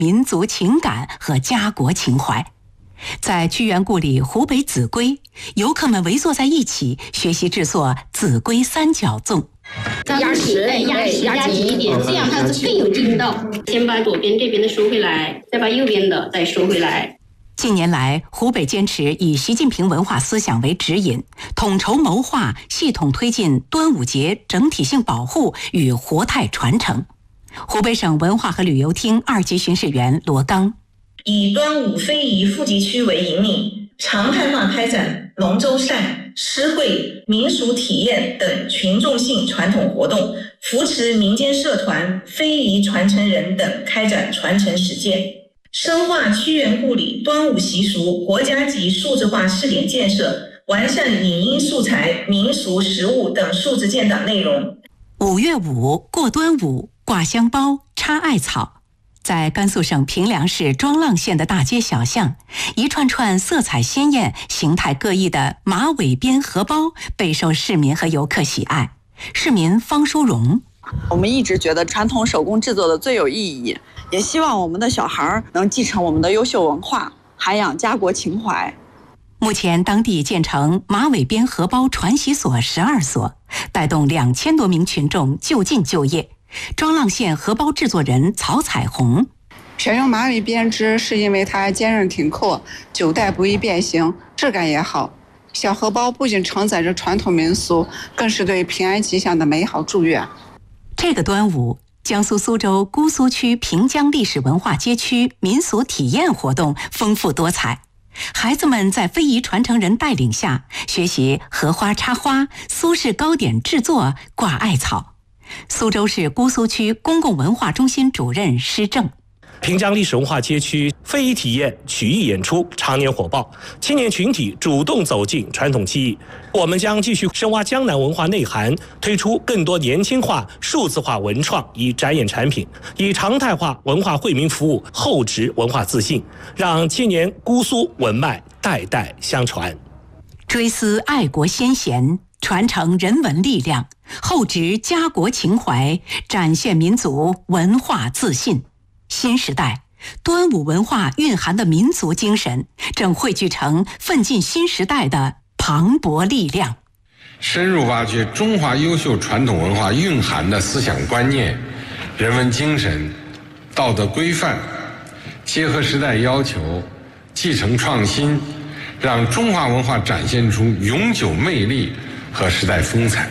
民族情感和家国情怀。在屈原故里湖北秭归，游客们围坐在一起学习制作秭归三角粽。 压实，压紧一点，这样它是更有劲道。先把左边这边的收回来，再把右边的再收回来。 近年来，湖北坚持以习近平文化思想为指引，统筹谋划，系统推进端午节整体性保护与活态传承。湖北省文化和旅游厅2级巡视员罗刚， 以端午非遗富集区为引领，常态化开展龙舟赛、诗会、民俗体验等群众性传统活动，扶持民间社团、非遗传承人等开展传承实践，深化屈原故里端午习俗国家级数字化试点建设，完善影音素材、民俗食物等数字建档内容。 5月5过端午，挂香包、插艾草。在甘肃省平凉市庄浪县的大街小巷，一串串色彩鲜艳、形态各异的马尾编荷包备受市民和游客喜爱。市民方淑荣， 我们一直觉得传统手工制作的最有意义，也希望我们的小孩能继承我们的优秀文化，涵养家国情怀。 目前当地建成马尾编荷包传习所12所，带动2000多名群众就近就业。庄浪县荷包制作人曹彩虹， 选用马尾编织是因为它坚韧挺阔，9代不易变形，质感也好。小荷包不仅承载着传统民俗，更是对平安吉祥的美好祝愿。 这个端午，江苏苏州姑苏区平江历史文化街区民俗体验活动丰富多彩。孩子们在非遗传承人带领下，学习荷花插花、苏式糕点制作、挂艾草。苏州市姑苏区公共文化中心主任施正， 平江历史文化街区非遗体验、曲艺演出常年火爆，青年群体主动走进传统技艺。我们将继续深挖江南文化内涵，推出更多年轻化、数字化文创与展演产品，以常态化文化惠民服务厚植文化自信，让青年姑苏文脉代代相传。 追思爱国先贤，传承人文力量，厚植家国情怀，展现民族文化自信。新时代，端午文化蕴含的民族精神正汇聚成奋进新时代的磅礴力量。 深入挖掘中华优秀传统文化蕴含的思想观念、人文精神、道德规范，结合时代要求，继承创新，让中华文化展现出永久魅力和时代风采。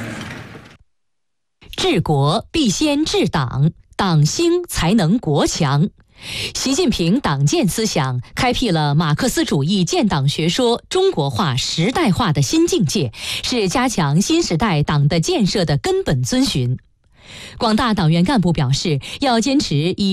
治国必先治党，党兴才能国强。习近平党建思想开辟了马克思主义建党学说中国化时代化的新境界，是加强新时代党的建设的根本遵循。广大党员干部表示，要坚持以